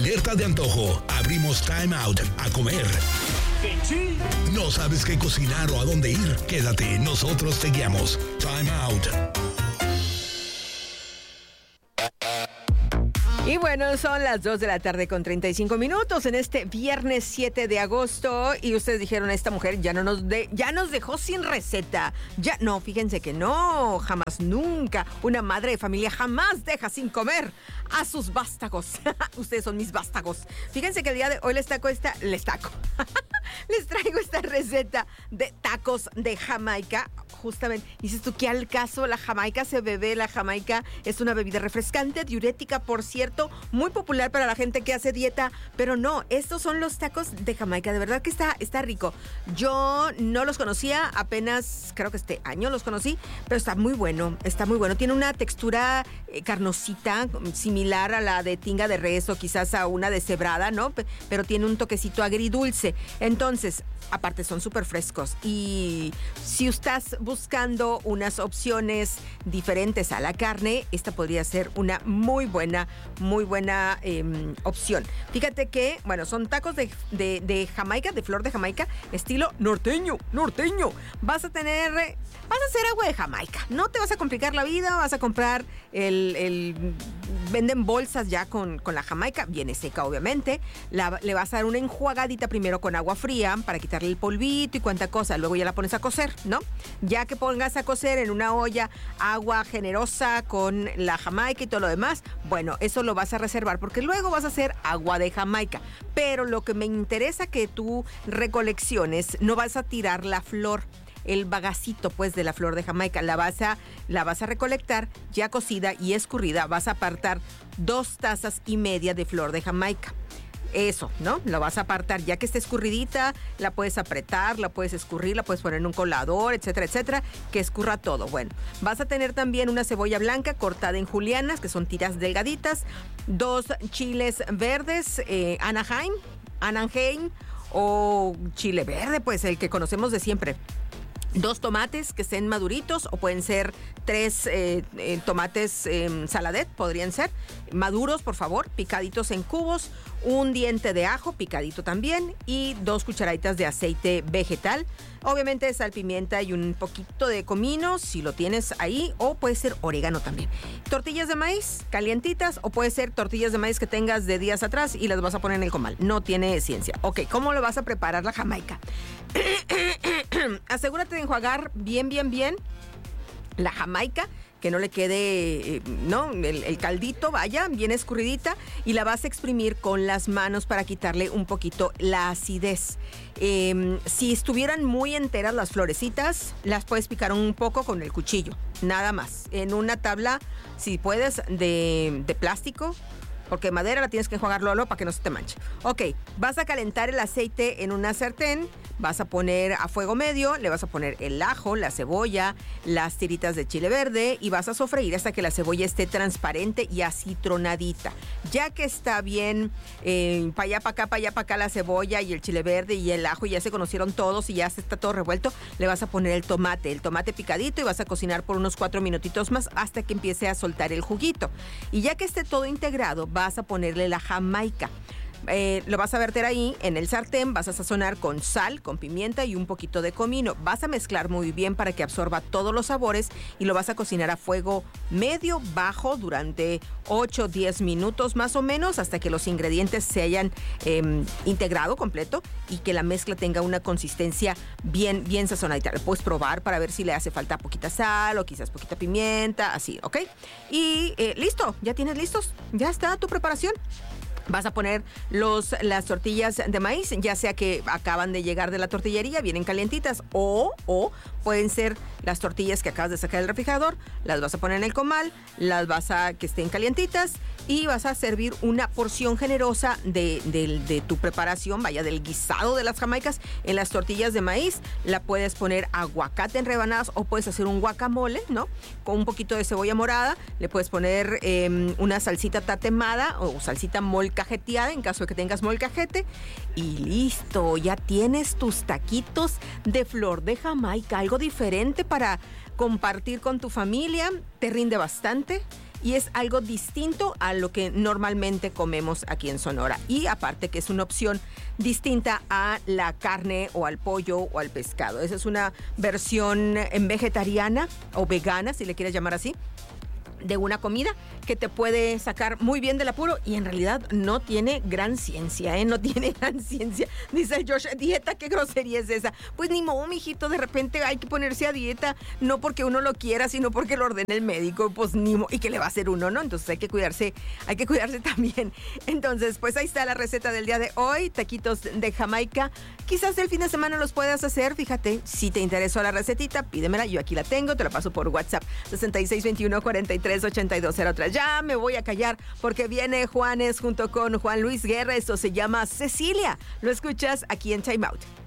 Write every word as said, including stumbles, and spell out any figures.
Alerta de antojo. Abrimos Time Out a comer. ¿No sabes qué cocinar o a dónde ir? Quédate, nosotros te guiamos. Time Out. Y bueno, son las dos de la tarde con treinta y cinco minutos en este viernes siete de agosto. Y ustedes dijeron, esta mujer ya no nos de, ya nos dejó sin receta. Ya, no, fíjense que no, jamás, nunca. Una madre de familia jamás deja sin comer a sus vástagos. Ustedes son mis vástagos. Fíjense que el día de hoy les taco esta, les taco. Les traigo esta receta de tacos de Jamaica. Justamente, dices tú, ¿qué al caso? La Jamaica se bebe, la Jamaica es una bebida refrescante, diurética, por cierto, muy popular para la gente que hace dieta, pero no, estos son los tacos de Jamaica, de verdad que está, está rico. Yo no los conocía, apenas creo que este año los conocí, pero está muy bueno, está muy bueno. Tiene una textura eh, carnosita, similar a la de tinga de res o quizás a una deshebrada, ¿no? Pero tiene un toquecito agridulce. Entonces, aparte son súper frescos. Y si estás buscando unas opciones diferentes a la carne, esta podría ser una muy buena, muy buena eh, opción. Fíjate que, bueno, son tacos de, de, de Jamaica, de flor de Jamaica, estilo norteño, norteño. Vas a tener, vas a hacer agua de Jamaica. No te vas a complicar la vida, vas a comprar el, el venden bolsas ya con, con la Jamaica, viene seca obviamente. La, le vas a dar una enjuagadita primero con agua fría para quitarle el polvito y cuánta cosa. Luego ya la pones a cocer, ¿no? Ya que pongas a cocer en una olla agua generosa con la Jamaica y todo lo demás, bueno, eso lo vas a reservar porque luego vas a hacer agua de Jamaica. Pero lo que me interesa que tú recolecciones, no vas a tirar la flor, el bagacito pues de la flor de Jamaica, la vas a, la vas a recolectar ya cocida y escurrida. Vas a apartar dos tazas y media de flor de Jamaica. Eso, ¿no? Lo vas a apartar ya que esté escurridita, la puedes apretar, la puedes escurrir, la puedes poner en un colador, etcétera, etcétera, que escurra todo. Bueno, vas a tener también una cebolla blanca cortada en julianas, que son tiras delgaditas, dos chiles verdes, eh, Anaheim, Anaheim o chile verde, pues el que conocemos de siempre. Dos tomates que estén maduritos o pueden ser tres eh, eh, tomates eh, saladet, podrían ser maduros, por favor, picaditos en cubos, un diente de ajo picadito también y dos cucharaditas de aceite vegetal, obviamente sal, pimienta y un poquito de comino si lo tienes ahí, o puede ser orégano también. Tortillas de maíz calientitas o puede ser tortillas de maíz que tengas de días atrás y las vas a poner en el comal, no tiene ciencia. Ok, ¿cómo lo vas a preparar la Jamaica? Asegúrate de enjuagar bien, bien, bien la Jamaica, que no le quede, eh, ¿no? El, el caldito, vaya, bien escurridita, y la vas a exprimir con las manos para quitarle un poquito la acidez. Eh, si estuvieran muy enteras las florecitas, las puedes picar un poco con el cuchillo, nada más. En una tabla, si puedes, de, de plástico, porque madera la tienes que enjuagar Lolo para que no se te manche. Ok, vas a calentar el aceite en una sartén, vas a poner a fuego medio, le vas a poner el ajo, la cebolla, las tiritas de chile verde y vas a sofreír hasta que la cebolla esté transparente y acitronadita. Ya que está bien, eh, para allá, para acá, para allá, para acá la cebolla y el chile verde y el ajo ya se conocieron todos y ya se está todo revuelto, le vas a poner el tomate, el tomate picadito y vas a cocinar por unos cuatro minutitos más hasta que empiece a soltar el juguito. Y ya que esté todo integrado, vas a ponerle la Jamaica. Eh, lo vas a verter ahí en el sartén, vas a sazonar con sal, con pimienta y un poquito de comino. Vas a mezclar muy bien para que absorba todos los sabores y lo vas a cocinar a fuego medio bajo durante ocho a diez minutos más o menos hasta que los ingredientes se hayan eh, integrado completo y que la mezcla tenga una consistencia bien, bien sazonadita. Lo puedes probar para ver si le hace falta poquita sal o quizás poquita pimienta, así, ¿ok? Y eh, listo, ya tienes listos, ya está tu preparación. Vas a poner los, las tortillas de maíz, ya sea que acaban de llegar de la tortillería, vienen calientitas, o, o pueden ser las tortillas que acabas de sacar del refrigerador, las vas a poner en el comal, las vas a que estén calientitas y vas a servir una porción generosa de, de, de tu preparación, vaya, del guisado de las jamaicas en las tortillas de maíz. La puedes poner aguacate en rebanadas o puedes hacer un guacamole, ¿no? Con un poquito de cebolla morada, le puedes poner eh, una salsita tatemada o salsita molcajeteada en caso de que tengas molcajete y listo, ya tienes tus taquitos de flor de Jamaica, algo diferente para compartir con tu familia, te rinde bastante y es algo distinto a lo que normalmente comemos aquí en Sonora. Y aparte que es una opción distinta a la carne o al pollo o al pescado. Esa es una versión vegetariana o vegana, si le quieres llamar así, de una comida que te puede sacar muy bien del apuro y en realidad no tiene gran ciencia, ¿eh? No tiene gran ciencia. Dice el Josh, dieta, ¿qué grosería es esa? Pues ni modo, mijito, de repente hay que ponerse a dieta, no porque uno lo quiera, sino porque lo ordena el médico, pues ni modo, y que le va a hacer uno, ¿no? Entonces hay que cuidarse, hay que cuidarse también. Entonces, pues ahí está la receta del día de hoy, taquitos de Jamaica. Quizás el fin de semana los puedas hacer, fíjate, si te interesó la recetita, pídemela, yo aquí la tengo, te la paso por WhatsApp, sesenta y seis veintiuno cuarenta y tres ochenta y dos cero tres. Ya me voy a callar porque viene Juanes junto con Juan Luis Guerra, esto se llama Cecilia, lo escuchas aquí en Time Out.